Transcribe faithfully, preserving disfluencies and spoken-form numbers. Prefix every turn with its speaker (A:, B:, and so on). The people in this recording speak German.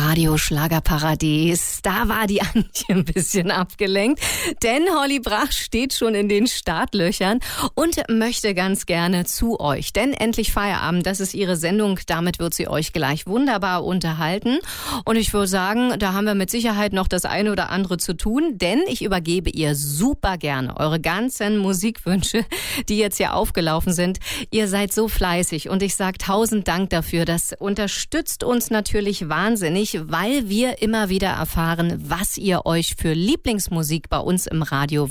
A: Radio Schlagerparadies. Da war die Antje ein bisschen abgelenkt, denn Holly Brach steht schon in den Startlöchern und möchte ganz gerne zu euch. Denn endlich Feierabend, das ist ihre Sendung. Damit wird sie euch gleich wunderbar unterhalten. Und ich würde sagen, da haben wir mit Sicherheit noch das eine oder andere zu tun, denn ich übergebe ihr super gerne eure ganzen Musikwünsche, die jetzt hier aufgelaufen sind. Ihr seid so fleißig und ich sage tausend Dank dafür. Das unterstützt uns natürlich wahnsinnig, weil wir immer wieder erfahren, was ihr euch für Lieblingsmusik bei uns im Radio